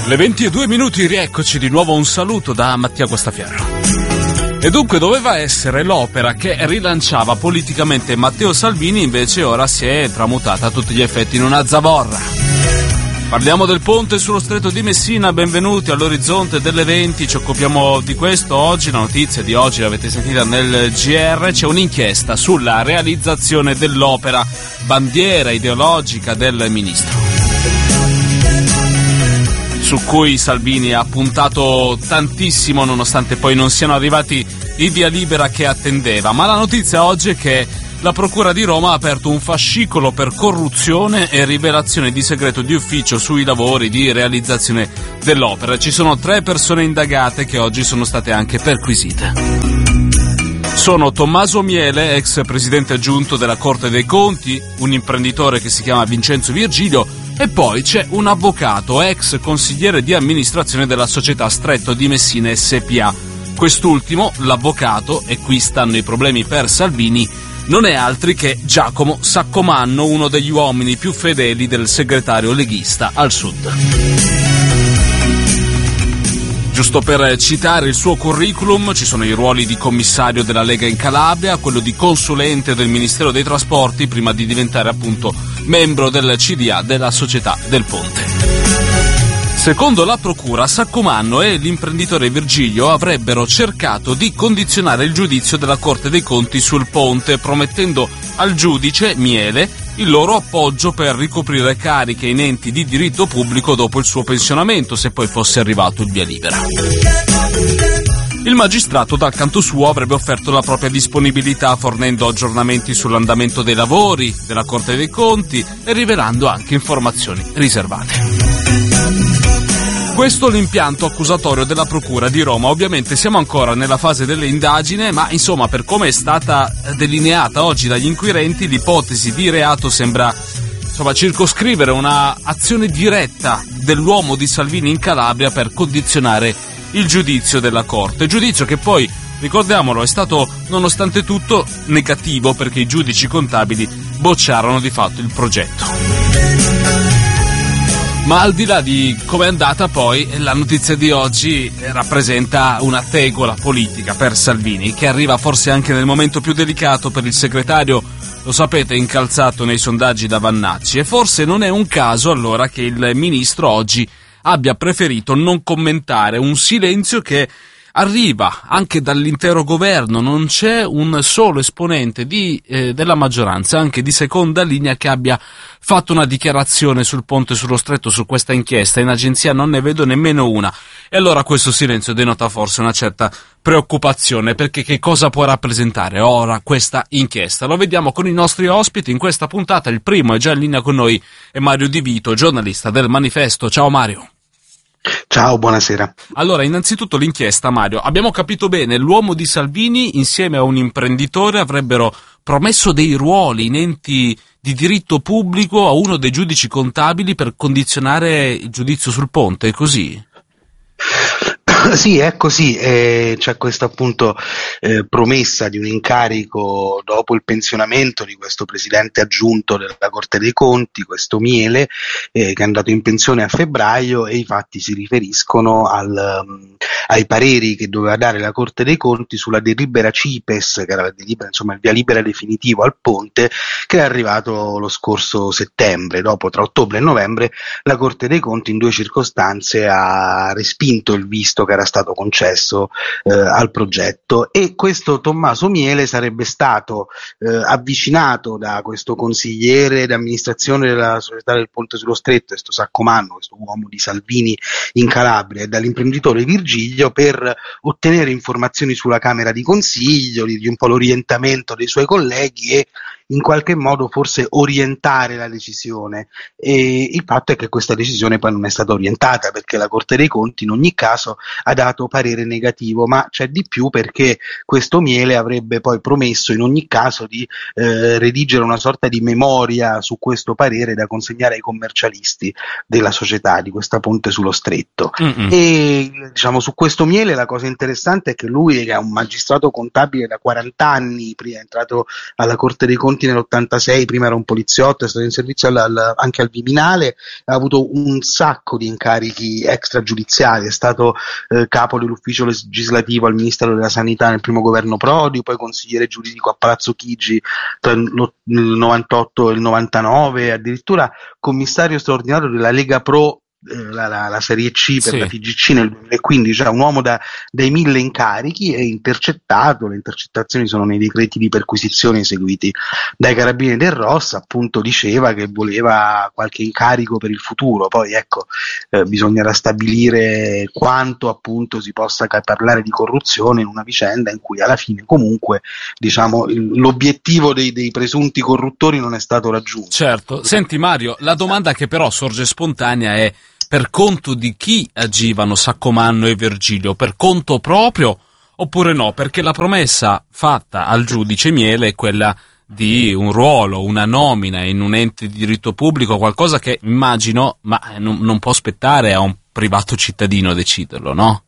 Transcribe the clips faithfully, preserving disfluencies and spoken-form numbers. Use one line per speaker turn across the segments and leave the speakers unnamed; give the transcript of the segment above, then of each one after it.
Le venti e due minuti, rieccoci di nuovo, un saluto da Mattia Guastaferro. E dunque doveva essere l'opera che rilanciava politicamente Matteo Salvini, invece ora si è tramutata a tutti gli effetti in una zavorra. Parliamo del ponte sullo stretto di Messina, benvenuti all'orizzonte delle venti, ci occupiamo di questo oggi, la notizia di oggi l'avete sentita nel G R, c'è un'inchiesta sulla realizzazione dell'opera, bandiera ideologica del ministro, su cui Salvini ha puntato tantissimo nonostante poi non siano arrivati i via libera che attendeva. Ma la notizia oggi è che la Procura di Roma ha aperto un fascicolo per corruzione e rivelazione di segreto di ufficio sui lavori di realizzazione dell'opera. Ci sono tre persone indagate che oggi sono state anche perquisite. Sono Tommaso Miele, ex presidente aggiunto della Corte dei Conti, un imprenditore che si chiama Vincenzo Virgilio, e poi c'è un avvocato, ex consigliere di amministrazione della società Stretto di Messina S P A. Quest'ultimo, l'avvocato, e qui stanno i problemi per Salvini, non è altri che Giacomo Saccomanno, uno degli uomini più fedeli del segretario leghista al sud. Giusto per citare il suo curriculum, ci sono i ruoli di commissario della Lega in Calabria, quello di consulente del Ministero dei Trasporti, prima di diventare appunto membro del C D A della Società del Ponte. Secondo la procura, Saccomanno e l'imprenditore Virgilio avrebbero cercato di condizionare il giudizio della Corte dei Conti sul ponte, promettendo al giudice Miele il loro appoggio per ricoprire cariche in enti di diritto pubblico dopo il suo pensionamento, se poi fosse arrivato il via libera. Il magistrato dal canto suo avrebbe offerto la propria disponibilità, fornendo aggiornamenti sull'andamento dei lavori della Corte dei Conti e rivelando anche informazioni riservate. Questo è l'impianto accusatorio della Procura di Roma. Ovviamente siamo ancora nella fase delle indagini, ma insomma, per come è stata delineata oggi dagli inquirenti, l'ipotesi di reato sembra insomma circoscrivere una azione diretta dell'uomo di Salvini in Calabria per condizionare il giudizio della Corte. Giudizio che poi, ricordiamolo, è stato nonostante tutto negativo, perché i giudici contabili bocciarono di fatto il progetto. Ma al di là di come è andata poi, la notizia di oggi rappresenta una tegola politica per Salvini, che arriva forse anche nel momento più delicato per il segretario, lo sapete, incalzato nei sondaggi da Vannacci, e forse non è un caso allora che il ministro oggi abbia preferito non commentare un silenzio che arriva anche dall'intero governo. Non c'è un solo esponente di, eh, della maggioranza, anche di seconda linea, che abbia fatto una dichiarazione sul ponte sullo stretto, su questa inchiesta. In agenzia non ne vedo nemmeno una. E allora questo silenzio denota forse una certa preoccupazione, perché che cosa può rappresentare ora questa inchiesta? Lo vediamo con i nostri ospiti in questa puntata. Il primo è già in linea con noi, è Mario Di Vito, giornalista del Manifesto. Ciao Mario.
Ciao, buonasera.
Allora, innanzitutto l'inchiesta, Mario. Abbiamo capito bene, l'uomo di Salvini insieme a un imprenditore avrebbero promesso dei ruoli in enti di diritto pubblico a uno dei giudici contabili per condizionare il giudizio sul ponte, è così?
Sì, è così, eh, c'è questa appunto eh, promessa di un incarico dopo il pensionamento di questo presidente aggiunto della Corte dei Conti, questo Miele, eh, che è andato in pensione a febbraio, e i fatti si riferiscono al, um, ai pareri che doveva dare la Corte dei Conti sulla delibera CIPES, che era la delibera, insomma il via libera definitivo al ponte, che è arrivato lo scorso settembre. Dopo, tra ottobre e novembre, la Corte dei Conti in due circostanze ha respinto il visto che era stato concesso eh, al progetto, e questo Tommaso Miele sarebbe stato eh, avvicinato da questo consigliere d'amministrazione della società del Ponte sullo Stretto, questo Saccomanno, questo uomo di Salvini in Calabria, e dall'imprenditore Virgilio, per ottenere informazioni sulla Camera di Consiglio, di un po' l'orientamento dei suoi colleghi e in qualche modo forse orientare la decisione. E il fatto è che questa decisione poi non è stata orientata, perché la Corte dei Conti in ogni caso ha dato parere negativo, ma c'è di più, perché questo Miele avrebbe poi promesso in ogni caso di eh, redigere una sorta di memoria su questo parere da consegnare ai commercialisti della società di questa Ponte sullo Stretto. Mm-hmm. E diciamo, su questo Miele la cosa interessante è che lui, che è un magistrato contabile da quaranta anni, prima è entrato alla Corte dei Conti Conti nell'ottantasei, prima era un poliziotto, è stato in servizio al, al, anche al Viminale, ha avuto un sacco di incarichi extragiudiziari, è stato eh, capo dell'ufficio legislativo al Ministero della Sanità nel primo governo Prodi, poi consigliere giuridico a Palazzo Chigi tra il novantotto e il novantanove, addirittura commissario straordinario della Lega Pro, La, la, la Serie C per sì. la T G C nel duemilaquindici, cioè un uomo da, dai mille incarichi, è intercettato, le intercettazioni sono nei decreti di perquisizione eseguiti dai Carabinieri del Ross, appunto diceva che voleva qualche incarico per il futuro, poi ecco eh, bisognerà stabilire quanto appunto si possa parlare di corruzione in una vicenda in cui alla fine comunque diciamo il, l'obiettivo dei, dei presunti corruttori non è stato raggiunto.
Certo, senti Mario, la domanda che però sorge spontanea è: per conto di chi agivano Saccomanno e Virgilio? Per conto proprio oppure no? Perché la promessa fatta al giudice Miele è quella di un ruolo, una nomina in un ente di diritto pubblico, qualcosa che immagino, ma non, non può aspettare a un privato cittadino deciderlo, no?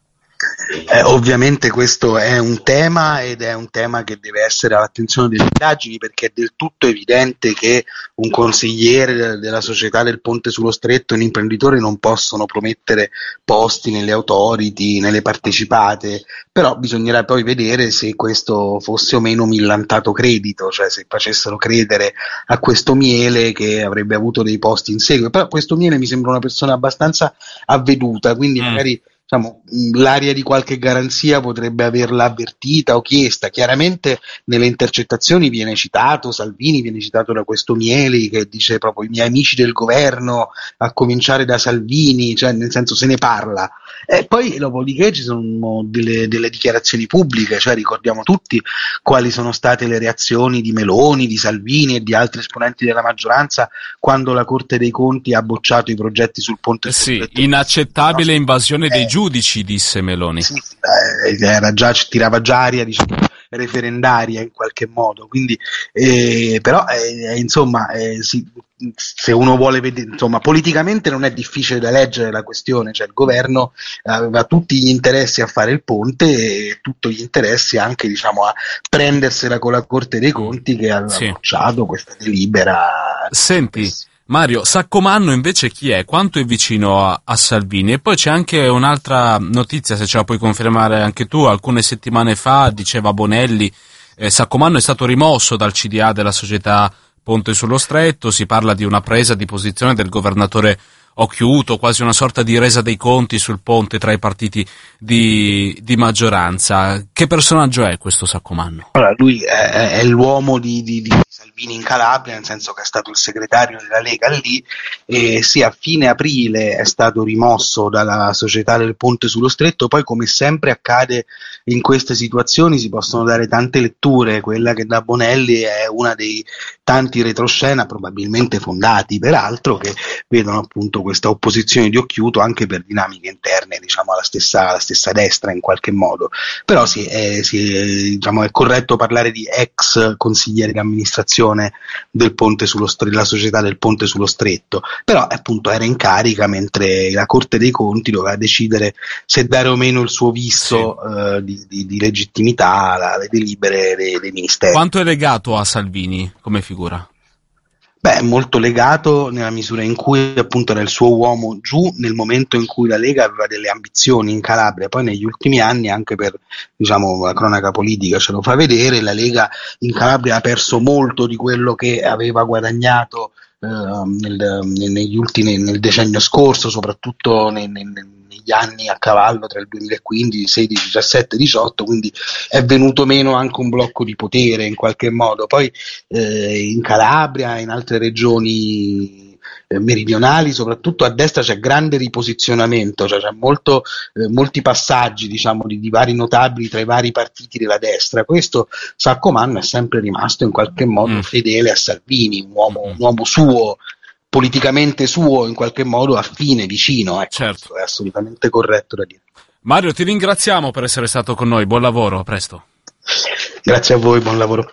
Eh, ovviamente questo è un tema ed è un tema che deve essere all'attenzione delle indagini, perché è del tutto evidente che un consigliere de- della società del Ponte sullo Stretto e un imprenditore non possono promettere posti nelle authority, nelle partecipate, però bisognerà poi vedere se questo fosse o meno millantato credito, cioè se facessero credere a questo Miele che avrebbe avuto dei posti in seguito. Però questo Miele mi sembra una persona abbastanza avveduta, quindi mm. magari diciamo, l'aria di qualche garanzia potrebbe averla avvertita o chiesta. Chiaramente nelle intercettazioni viene citato Salvini, viene citato da questo Mieli che dice proprio i miei amici del governo, a cominciare da Salvini, cioè nel senso se ne parla. E poi dopodiché ci sono delle, delle dichiarazioni pubbliche, cioè ricordiamo tutti quali sono state le reazioni di Meloni, di Salvini e di altri esponenti della maggioranza quando la Corte dei Conti ha bocciato i progetti sul ponte.
Eh sì, inaccettabile invasione dei giudici. Giudici, disse Meloni.
Sì, era già, tirava già aria, diciamo, referendaria in qualche modo, quindi eh, però eh, insomma eh, sì, se uno vuole vedere, insomma, politicamente non è difficile da leggere la questione, cioè il governo aveva tutti gli interessi a fare il ponte e tutti gli interessi anche, diciamo, a prendersela con la Corte dei Conti che aveva sì. bocciato questa delibera.
Senti Mario, Saccomanno invece chi è? Quanto è vicino a, a Salvini? E poi c'è anche un'altra notizia, se ce la puoi confermare anche tu, alcune settimane fa diceva Bonelli, eh, Saccomanno è stato rimosso dal C D A della società Ponte sullo Stretto, si parla di una presa di posizione del governatore Occhiuto, quasi una sorta di resa dei conti sul ponte tra i partiti di, di maggioranza. Che personaggio è questo Saccomanno?
Allora, lui è, è l'uomo di, di, di Salvini in Calabria, nel senso che è stato il segretario della Lega lì, e sì, a fine aprile è stato rimosso dalla società del Ponte sullo Stretto. Poi, come sempre accade in queste situazioni, si possono dare tante letture. Quella che da Bonelli è una dei tanti retroscena, probabilmente fondati peraltro, che vedono appunto questa opposizione di Occhiuto anche per dinamiche interne, diciamo, alla stessa, alla stessa destra in qualche modo. Però sì, è, sì, è, diciamo, è corretto parlare di ex consigliere di amministrazione del Ponte sullo Stretto, della società del Ponte sullo Stretto, però appunto era in carica mentre la Corte dei Conti doveva decidere se dare o meno il suo visto sì. eh, di, di, di legittimità alle delibere dei, dei ministeri.
Quanto è legato a Salvini come figura?
Beh, è molto legato nella misura in cui appunto era il suo uomo giù nel momento in cui la Lega aveva delle ambizioni in Calabria. Poi negli ultimi anni, anche per, diciamo, la cronaca politica ce lo fa vedere, la Lega in Calabria ha perso molto di quello che aveva guadagnato eh, nel, negli ultimi, nel decennio scorso, soprattutto nei, nei, negli anni a cavallo tra il duemilaquindici, sedici, diciassette, diciotto, quindi è venuto meno anche un blocco di potere in qualche modo. Poi eh, in Calabria, in altre regioni eh, meridionali, soprattutto a destra c'è grande riposizionamento, cioè c'è molto, eh, molti passaggi, diciamo, di, di vari notabili tra i vari partiti della destra. Questo Saccomanno è sempre rimasto in qualche modo mm. fedele a Salvini, un uomo, un uomo suo, politicamente suo, in qualche modo affine, vicino, ecco, certo. È assolutamente corretto da dire.
Mario, ti ringraziamo per essere stato con noi, buon lavoro, a presto.
Grazie a voi, buon lavoro.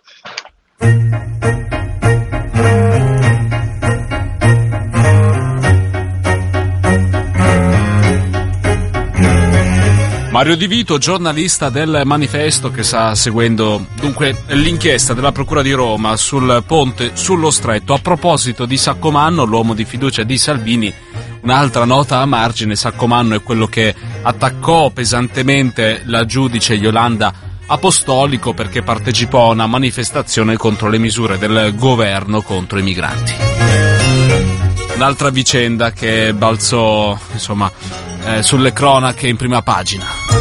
Mario Di Vito, giornalista del Manifesto, che sta seguendo dunque l'inchiesta della Procura di Roma sul ponte sullo Stretto. A proposito di Saccomanno, l'uomo di fiducia di Salvini, un'altra nota a margine: Saccomanno è quello che attaccò pesantemente la giudice Iolanda Apostolico perché partecipò a una manifestazione contro le misure del governo contro i migranti. Un'altra vicenda che balzò, insomma, eh, sulle cronache in prima pagina.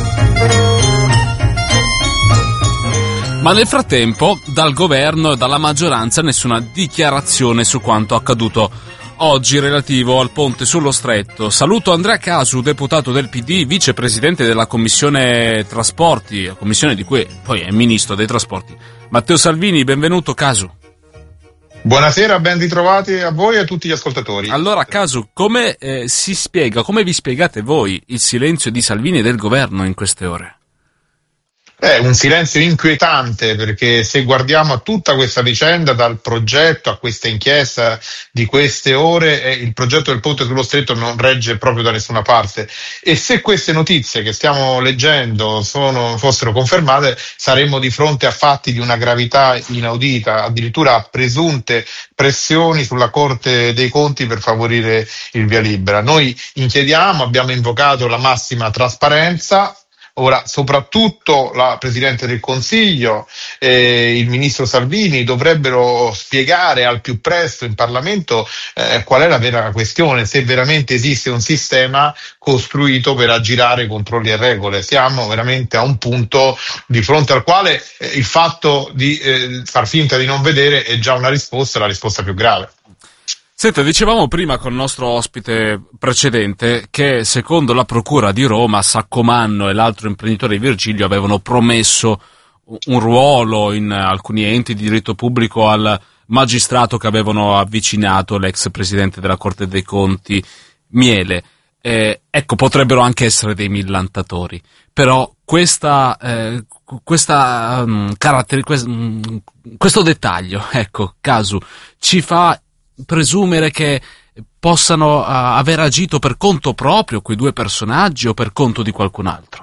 Ma nel frattempo, dal governo e dalla maggioranza nessuna dichiarazione su quanto accaduto oggi relativo al ponte sullo Stretto. Saluto Andrea Casu, deputato del P D, vicepresidente della Commissione Trasporti, commissione di cui poi è ministro dei trasporti. Matteo Salvini, benvenuto Casu.
Buonasera, ben ritrovati a voi e a tutti gli ascoltatori.
Allora, Casu, come eh, si spiega, come vi spiegate voi il silenzio di Salvini e del governo in queste ore?
È un silenzio inquietante, perché se guardiamo a tutta questa vicenda, dal progetto a questa inchiesta di queste ore, eh, il progetto del ponte sullo Stretto non regge proprio da nessuna parte. E se queste notizie che stiamo leggendo sono, fossero confermate, saremmo di fronte a fatti di una gravità inaudita, addirittura a presunte pressioni sulla Corte dei Conti per favorire il via libera. Noi chiediamo, abbiamo invocato la massima trasparenza. Ora, soprattutto la Presidente del Consiglio e il Ministro Salvini dovrebbero spiegare al più presto in Parlamento eh, qual è la vera questione, se veramente esiste un sistema costruito per aggirare controlli e regole. Siamo veramente a un punto di fronte al quale eh, il fatto di eh, far finta di non vedere è già una risposta, la risposta più grave.
Senta, dicevamo prima con il nostro ospite precedente che secondo la Procura di Roma Saccomanno e l'altro imprenditore Virgilio avevano promesso un ruolo in alcuni enti di diritto pubblico al magistrato che avevano avvicinato l'ex presidente della Corte dei Conti Miele. Eh, ecco, potrebbero anche essere dei millantatori, però questa, eh, questa um, caratteri, questo, um, questo dettaglio, ecco, Casu, ci fa presumere che possano uh, aver agito per conto proprio quei due personaggi o per conto di qualcun altro?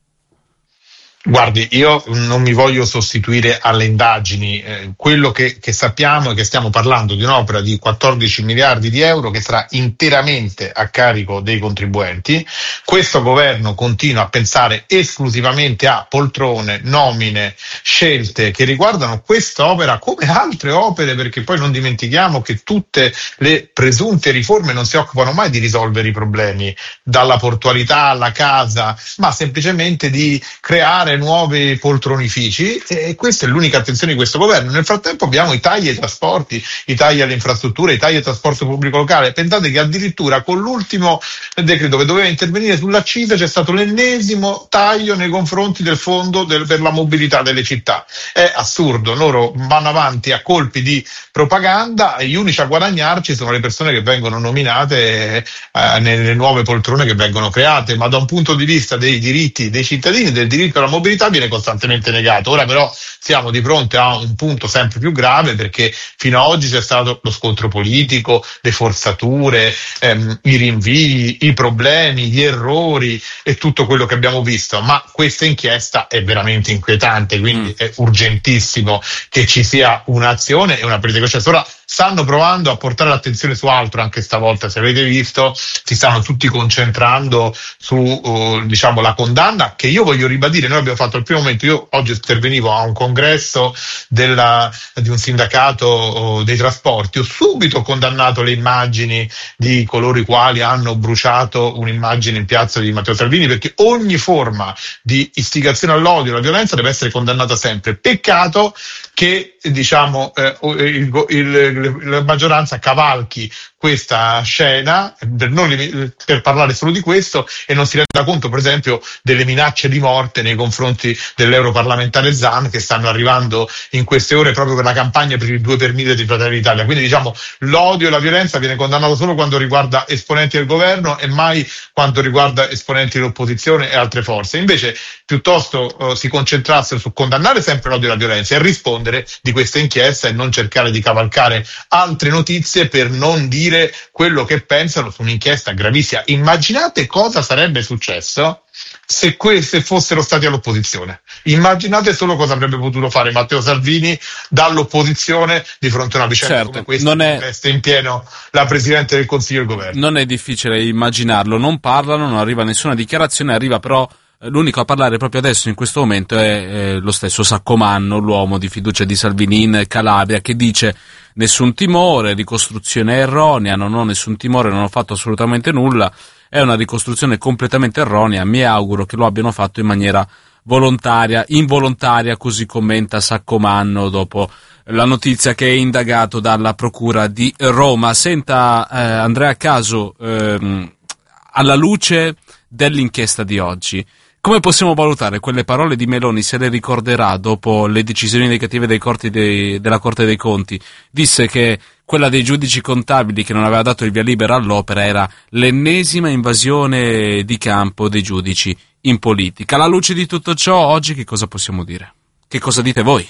Guardi, io non mi voglio sostituire alle indagini, eh, quello che, che sappiamo è che stiamo parlando di un'opera di quattordici miliardi di euro che sarà interamente a carico dei contribuenti. Questo governo continua a pensare esclusivamente a poltrone, nomine, scelte che riguardano quest'opera come altre opere, perché poi non dimentichiamo che tutte le presunte riforme non si occupano mai di risolvere i problemi, dalla portualità alla casa, ma semplicemente di creare nuovi poltronifici, e questa è l'unica attenzione di questo governo. Nel frattempo abbiamo i tagli ai trasporti, i tagli alle infrastrutture, i tagli al trasporto pubblico locale. Pensate che addirittura con l'ultimo decreto che doveva intervenire sull'accisa c'è stato l'ennesimo taglio nei confronti del fondo del, per la mobilità delle città. È assurdo, loro vanno avanti a colpi di propaganda e gli unici a guadagnarci sono le persone che vengono nominate eh, nelle nuove poltrone che vengono create, ma da un punto di vista dei diritti dei cittadini, del diritto alla mobilità, viene costantemente negato. Ora però siamo di fronte a un punto sempre più grave, perché fino ad oggi c'è stato lo scontro politico, le forzature, ehm, i rinvii, i problemi, gli errori e tutto quello che abbiamo visto, ma questa inchiesta è veramente inquietante, quindi mm. è urgentissimo che ci sia un'azione e una presa di coscienza. Ora stanno provando a portare l'attenzione su altro anche stavolta, se avete visto si stanno tutti concentrando su uh, diciamo la condanna, che io voglio ribadire. Noi abbiamo fatto al primo momento, io oggi intervenivo a un congresso della, di un sindacato uh, dei trasporti, ho subito condannato le immagini di coloro i quali hanno bruciato un'immagine in piazza di Matteo Salvini, perché ogni forma di istigazione all'odio e alla violenza deve essere condannata sempre. Peccato che diciamo eh, il, il la maggioranza cavalchi questa scena per, non, per parlare solo di questo e non si renda conto, per esempio, delle minacce di morte nei confronti dell'europarlamentare Zan, che stanno arrivando in queste ore proprio per la campagna per il due per mille di Fratelli d'Italia. Quindi diciamo l'odio e la violenza viene condannato solo quando riguarda esponenti del governo e mai quando riguarda esponenti dell'opposizione e altre forze. Invece piuttosto uh, si concentrassero su condannare sempre l'odio e la violenza e rispondere di questa inchiesta e non cercare di cavalcare altre notizie per non dire dire quello che pensano su un'inchiesta gravissima. Immaginate cosa sarebbe successo se queste fossero stati all'opposizione. Immaginate solo cosa avrebbe potuto fare Matteo Salvini dall'opposizione di fronte a una vicenda
certo,
come questa,
non è...
che investe in pieno la Presidente del Consiglio e il Governo.
Non è difficile immaginarlo, non parlano, non arriva nessuna dichiarazione, arriva però l'unico a parlare proprio adesso in questo momento è eh, lo stesso Saccomanno, l'uomo di fiducia di Salvini in Calabria, che dice nessun timore, ricostruzione erronea, non ho nessun timore, non ho fatto assolutamente nulla, è una ricostruzione completamente erronea, mi auguro che lo abbiano fatto in maniera volontaria, involontaria, così commenta Saccomanno dopo la notizia che è indagato dalla Procura di Roma. Senta eh, Andrea Casu, ehm, alla luce dell'inchiesta di oggi, come possiamo valutare quelle parole di Meloni, se le ricorderà dopo le decisioni negative dei corti dei, della Corte dei Conti? Disse che quella dei giudici contabili che non aveva dato il via libera all'opera era l'ennesima invasione di campo dei giudici in politica. Alla luce di tutto ciò, oggi che cosa possiamo dire? Che cosa dite voi?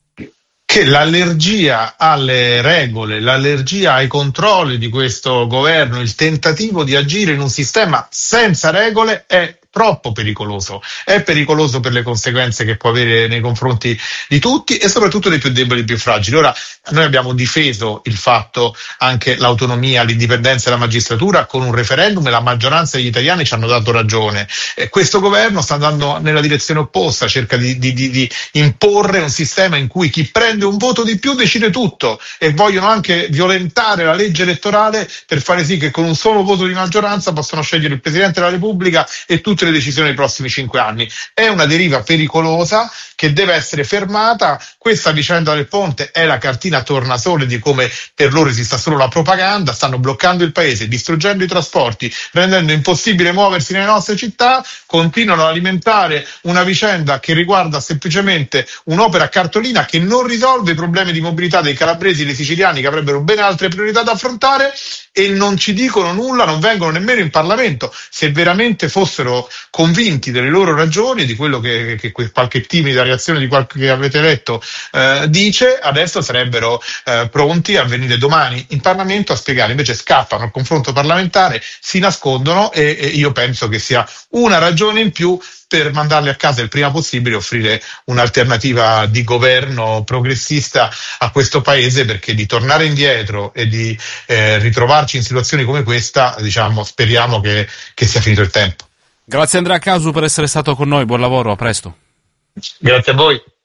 Che l'allergia alle regole, l'allergia ai controlli di questo governo, il tentativo di agire in un sistema senza regole è troppo pericoloso, è pericoloso per le conseguenze che può avere nei confronti di tutti e soprattutto dei più deboli e più fragili. Ora, noi abbiamo difeso il fatto, anche l'autonomia, l'indipendenza della magistratura con un referendum e la maggioranza degli italiani ci hanno dato ragione. E questo governo sta andando nella direzione opposta, cerca di, di, di, di imporre un sistema in cui chi prende un voto di più decide tutto, e vogliono anche violentare la legge elettorale per fare sì che con un solo voto di maggioranza possano scegliere il Presidente della Repubblica e tutte le decisioni dei prossimi cinque anni. È una deriva pericolosa che deve essere fermata. Questa vicenda del ponte è la cartina tornasole di come per loro esista solo la propaganda. Stanno bloccando il paese, distruggendo i trasporti, rendendo impossibile muoversi nelle nostre città, continuano ad alimentare una vicenda che riguarda semplicemente un'opera cartolina che non risolve i problemi di mobilità dei calabresi e dei siciliani, che avrebbero ben altre priorità da affrontare, e non ci dicono nulla, non vengono nemmeno in Parlamento. Se veramente fossero convinti delle loro ragioni, di quello che, che, che qualche timida reazione di qualche che avete letto eh, dice, adesso sarebbero eh, pronti a venire domani in Parlamento a spiegare. Invece scappano al confronto parlamentare, si nascondono, e, e io penso che sia una ragione in più per mandarli a casa il prima possibile e offrire un'alternativa di governo progressista a questo paese, perché di tornare indietro e di eh, ritrovarci in situazioni come questa, diciamo, speriamo che, che sia finito il tempo.
Grazie Andrea Casu per essere stato con noi, buon lavoro, a presto.
Grazie a voi.